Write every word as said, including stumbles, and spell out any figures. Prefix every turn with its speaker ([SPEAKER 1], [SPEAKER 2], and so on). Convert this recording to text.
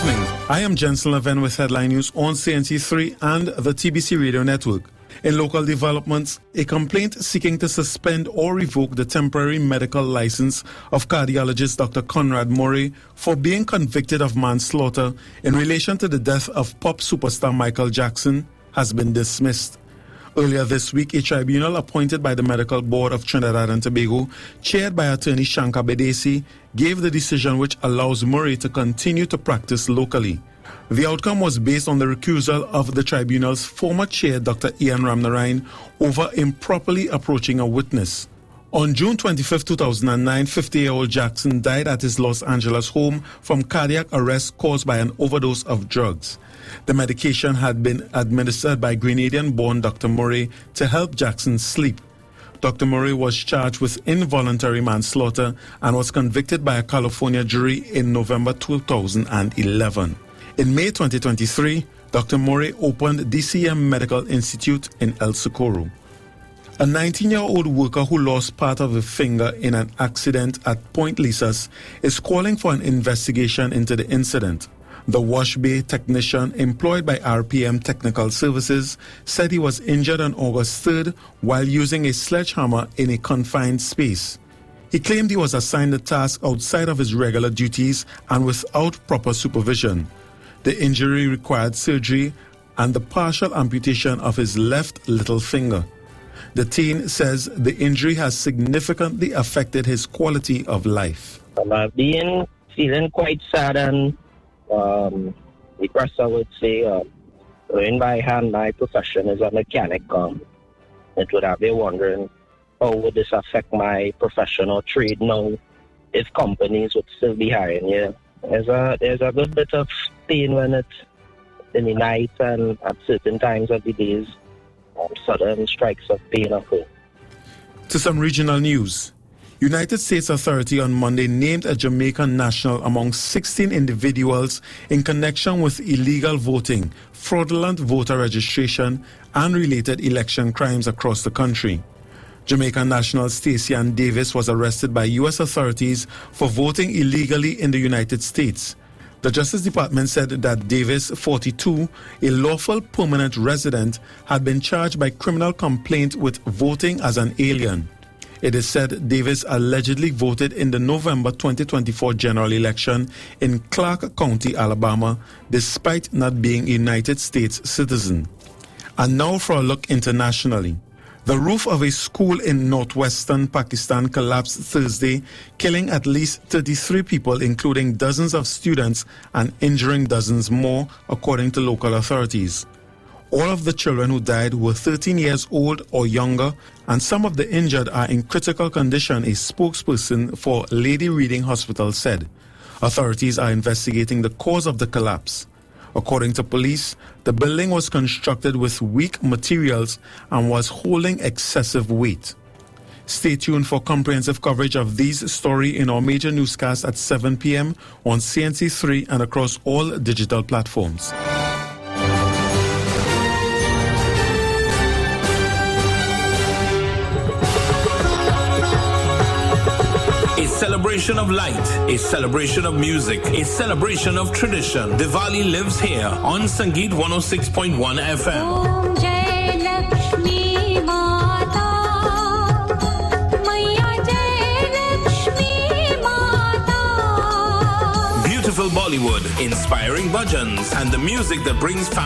[SPEAKER 1] evening. I am Jensen Levin with Headline News on C N C three and the T B C Radio Network. In local developments, a complaint seeking to suspend or revoke the temporary medical license of cardiologist Doctor Conrad Murray for being convicted of manslaughter in relation to the death of pop superstar Michael Jackson has been dismissed. Earlier this week, a tribunal appointed by the Medical Board of Trinidad and Tobago, chaired by attorney Shankar Bedesi, gave the decision which allows Murray to continue to practice locally. The outcome was based on the recusal of the tribunal's former chair, Doctor Ian Ramnarine, over improperly approaching a witness. On June twenty-fifth, two thousand nine, fifty-year-old Jackson died at his Los Angeles home from cardiac arrest caused by an overdose of drugs. The medication had been administered by Grenadian-born Doctor Murray to help Jackson sleep. Doctor Murray was charged with involuntary manslaughter and was convicted by a California jury in November two thousand eleven. In May twenty twenty-three, Doctor Murray opened D C M Medical Institute in El Socorro. A nineteen-year-old worker who lost part of a finger in an accident at Point Lisas is calling for an investigation into the incident. The wash bay technician employed by R P M Technical Services said he was injured on August third while using a sledgehammer in a confined space. He claimed he was assigned the task outside of his regular duties and without proper supervision. The injury required surgery and the partial amputation of his left little finger. The teen says the injury has significantly affected his quality of life.
[SPEAKER 2] Um, I've been feeling quite sad and um, the person would say, uh, in my hand, my profession is a mechanic. Um, it would have been wondering, how would this affect my professional trade now if companies would still be hiring you? There's a, there's a good bit of pain when it's in the night and at certain times of the days, um, sudden strikes of pain occur.
[SPEAKER 1] To some regional news. United States Authority on Monday named a Jamaican national among sixteen individuals in connection with illegal voting, fraudulent voter registration, and related election crimes across the country. Jamaican national Stacey Ann Davis was arrested by U S authorities for voting illegally in the United States. The Justice Department said that Davis, forty-two, a lawful permanent resident, had been charged by criminal complaint with voting as an alien. It is said Davis allegedly voted in the November twenty twenty-four general election in Clark County, Alabama, despite not being a United States citizen. And now for a look internationally. The roof of a school in northwestern Pakistan collapsed Thursday, killing at least thirty-three people, including dozens of students, and injuring dozens more, according to local authorities. All of the children who died were thirteen years old or younger, and some of the injured are in critical condition, a spokesperson for Lady Reading Hospital said. Authorities are investigating the cause of the collapse. According to police, the building was constructed with weak materials and was holding excessive weight. Stay tuned for comprehensive coverage of these stories in our major newscast at seven p.m. on C N C three and across all digital platforms.
[SPEAKER 3] A celebration of light, a celebration of music, a celebration of tradition. Diwali lives here on Sangeet one oh six point one F M. Om Jai Lakshmi Mata, Maiya Jai Lakshmi Mata. Beautiful Bollywood, inspiring bhajans, and the music that brings family